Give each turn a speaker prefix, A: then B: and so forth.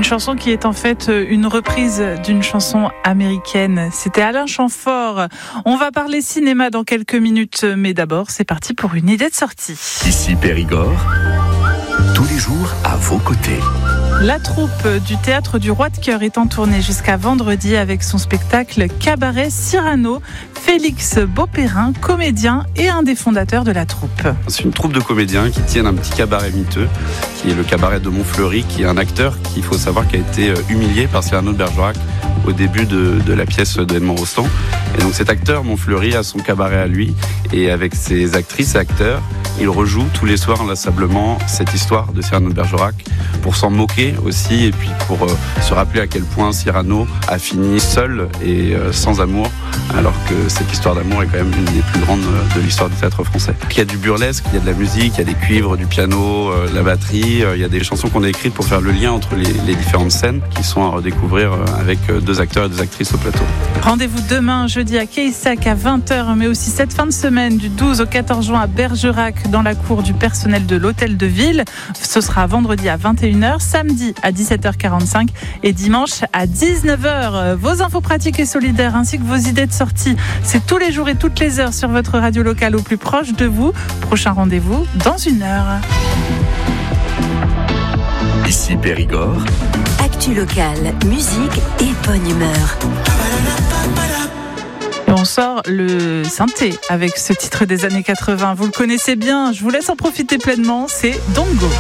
A: chanson qui est en fait une reprise d'une chanson américaine. C'était Alain Chamfort. On va parler cinéma dans quelques minutes, mais d'abord, c'est parti pour une idée de sortie.
B: Ici Périgord, tous les jours à vos côtés.
A: La troupe du Théâtre du Roi de Cœur est en tournée jusqu'à vendredi avec son spectacle Cabaret Cyrano. Félix Beauperrin, comédien et un des fondateurs de la troupe.
C: C'est une troupe de comédiens qui tiennent un petit cabaret miteux, qui est le cabaret de Montfleury, qui est un acteur qu'il faut savoir qui a été humilié par Cyrano de Bergerac au début de la pièce d'Edmond Rostand. Et donc cet acteur, Montfleury, a son cabaret à lui, et avec ses actrices et acteurs, il rejoue tous les soirs inlassablement cette histoire de Cyrano de Bergerac pour s'en moquer aussi et puis pour se rappeler à quel point Cyrano a fini seul et sans amour, alors que cette histoire d'amour est quand même une des plus grandes de l'histoire du théâtre français. Il y a du burlesque, il y a de la musique, il y a des cuivres, du piano, la batterie, il y a des chansons qu'on a écrites pour faire le lien entre les différentes scènes qui sont à redécouvrir avec deux acteurs et deux actrices au plateau.
A: Rendez-vous demain, jeudi à Quayssac à 20h, mais aussi cette fin de semaine du 12 au 14 juin à Bergerac dans la cour du personnel de l'hôtel de ville. Ce sera vendredi à 21h, samedi à 17h45 et dimanche à 19h. Vos infos pratiques et solidaires ainsi que vos idées de sortie, c'est tous les jours et toutes les heures sur votre radio locale au plus proche de vous. Prochain rendez-vous dans 1 heure.
B: Ici Périgord.
D: Actu locale, musique et bonne humeur.
A: Et on sort le synthé avec ce titre des années 80. Vous le connaissez bien, je vous laisse en profiter pleinement, c'est Don't Go.